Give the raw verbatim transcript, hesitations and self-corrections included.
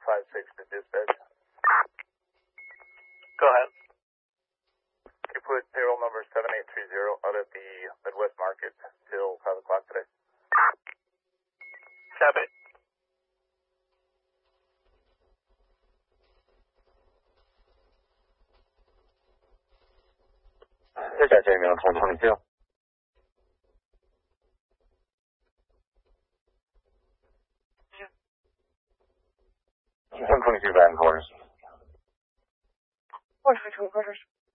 five six to dispatch. Go ahead. Can you put payroll number seven eight three zero out at the Midwest Market till five o'clock today? Copy. Dispatch ambulance one twenty-two. one twenty-two back in quarters. one twenty-two quarters.